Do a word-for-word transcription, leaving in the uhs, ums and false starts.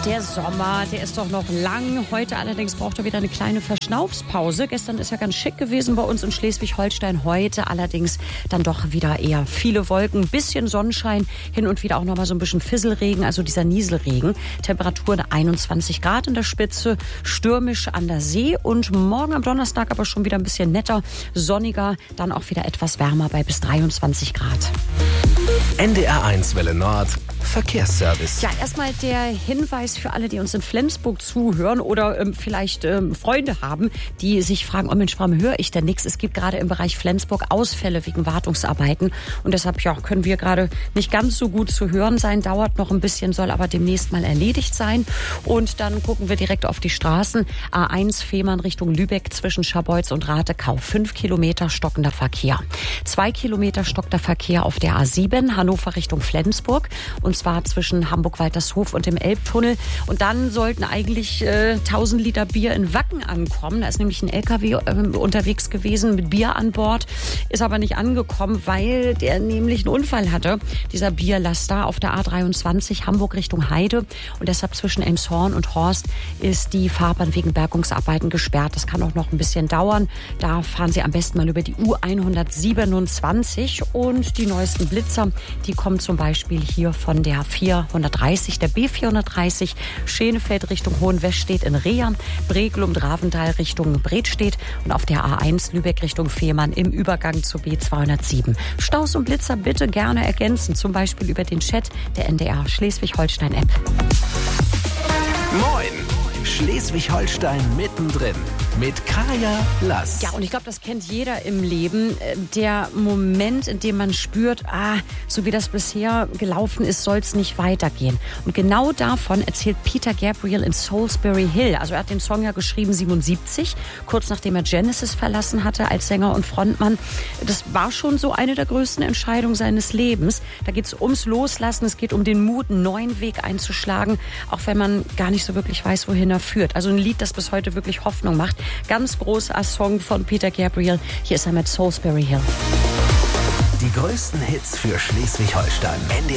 Der Sommer, der ist doch noch lang. Heute allerdings braucht er wieder eine kleine Verschnaufspause. Gestern ist ja ganz schick gewesen bei uns in Schleswig-Holstein. Heute allerdings dann doch wieder eher viele Wolken, ein bisschen Sonnenschein, hin und wieder auch noch mal so ein bisschen Fisselregen, also dieser Nieselregen. Temperaturen einundzwanzig Grad in der Spitze, stürmisch an der See und morgen am Donnerstag aber schon wieder ein bisschen netter, sonniger, dann auch wieder etwas wärmer bei bis dreiundzwanzig Grad. N D R eins Welle Nord Verkehrsservice. Ja, erstmal der Hinweis für alle, die uns in Flensburg zuhören oder ähm, vielleicht ähm, Freunde haben, die sich fragen, oh Mensch, warum höre ich denn nichts? Es gibt gerade im Bereich Flensburg Ausfälle wegen Wartungsarbeiten und deshalb ja, können wir gerade nicht ganz so gut zu hören sein. Dauert noch ein bisschen, soll aber demnächst mal erledigt sein. Und dann gucken wir direkt auf die Straßen. A eins Fehmarn Richtung Lübeck zwischen Scharbeutz und Ratekau. Fünf Kilometer stockender Verkehr. Zwei Kilometer stockender Verkehr auf der A sieben, Hannover Richtung Flensburg. Und zwar zwischen Hamburg-Waltershof und dem Elbtunnel. Und dann sollten eigentlich äh, tausend Liter Bier in Wacken ankommen. Da ist nämlich ein L K W äh, unterwegs gewesen mit Bier an Bord. Ist aber nicht angekommen, weil der nämlich einen Unfall hatte. Dieser Bierlaster auf der A dreiundzwanzig Hamburg Richtung Heide. Und deshalb zwischen Elmshorn und Horst ist die Fahrbahn wegen Bergungsarbeiten gesperrt. Das kann auch noch ein bisschen dauern. Da fahren Sie am besten mal über die U hundertsiebenundzwanzig. Und die neuesten Blitzer, die kommen zum Beispiel hier von der vierhundertdreißig, der B vierhundertdreißig, Schenefeld Richtung Hohenwestedt in Reha, Breglum-Dravental Richtung Bredstedt und auf der A eins Lübeck Richtung Fehmarn im Übergang zur B zweihundertsieben. Staus und Blitzer bitte gerne ergänzen, zum Beispiel über den Chat der N D R Schleswig-Holstein-App. Moin! Schleswig-Holstein mittendrin mit Kaya Lass. Ja, und ich glaube, das kennt jeder im Leben. Der Moment, in dem man spürt, ah, so wie das bisher gelaufen ist, soll es nicht weitergehen. Und genau davon erzählt Peter Gabriel in Salisbury Hill. Also er hat den Song ja geschrieben siebenundsiebzig, kurz nachdem er Genesis verlassen hatte als Sänger und Frontmann. Das war schon so eine der größten Entscheidungen seines Lebens. Da geht es ums Loslassen, es geht um den Mut, einen neuen Weg einzuschlagen, auch wenn man gar nicht so wirklich weiß, wohin er führt. Also ein Lied, das bis heute wirklich Hoffnung macht. Ganz großer Song von Peter Gabriel. Hier ist er mit Salisbury Hill. Die größten Hits für Schleswig-Holstein.